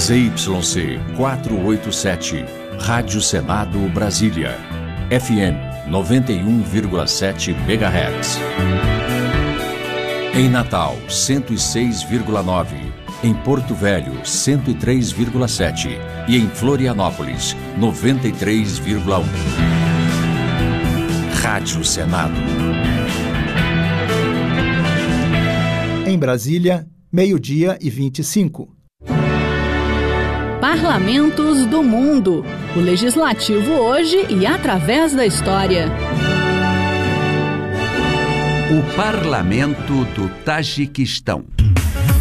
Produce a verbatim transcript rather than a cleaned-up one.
Z Y C quatrocentos e oitenta e sete, Rádio Senado Brasília, F M noventa e um vírgula sete megahertz. Em Natal, cento e seis vírgula nove, em Porto Velho, cento e três vírgula sete e em Florianópolis, noventa e três vírgula um. Rádio Senado. Em Brasília, meio-dia e vinte e cinco. Parlamentos do Mundo. O Legislativo hoje e através da história. O Parlamento do Tajiquistão.